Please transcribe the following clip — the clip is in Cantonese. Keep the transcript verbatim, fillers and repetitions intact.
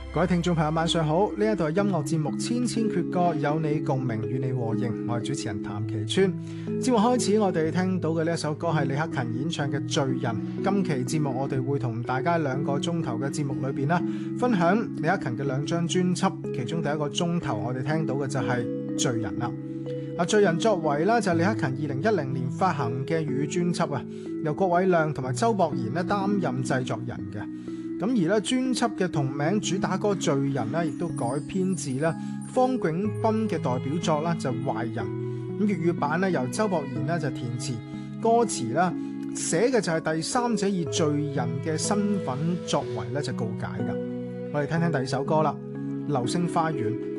各位聽眾朋友晚上好，呢一度係音樂節目千千闕歌，有你共鳴與你和應，我係主持人譚其川。節目開始，我哋聽到嘅呢一首歌係李克勤演唱嘅《罪人》。今期節目我哋會同大家兩個鐘頭嘅節目裏邊啦，分享李克勤嘅兩張專輯，其中第一個鐘頭我哋聽到嘅就係《罪人》啦。啊，《罪人》作為啦就係李克勤二零一零年發行嘅粵語專輯啊，由郭偉亮同埋周博賢咧擔任製作人嘅。咁而咧專輯嘅同名主打歌《罪人》咧，亦都改編自咧方炯斌嘅代表作啦，就《壞人》。咁粵語版咧由周博賢咧就填詞，歌詞啦寫嘅就係第三者以罪人嘅身份作為咧就告解噶。我哋聽聽第二首歌啦，《流星花園》。